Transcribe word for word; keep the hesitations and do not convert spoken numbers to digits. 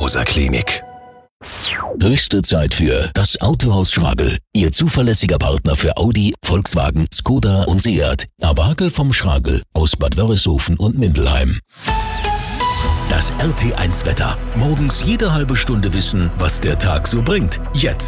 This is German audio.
Moser Klinik. Höchste Zeit für das Autohaus Schragel. Ihr zuverlässiger Partner für Audi, Volkswagen, Skoda und Seat. Awagel vom Schragel aus Bad Wörishofen und Mindelheim. Das R T eins Wetter. Morgens jede halbe Stunde wissen, was der Tag so bringt. Jetzt.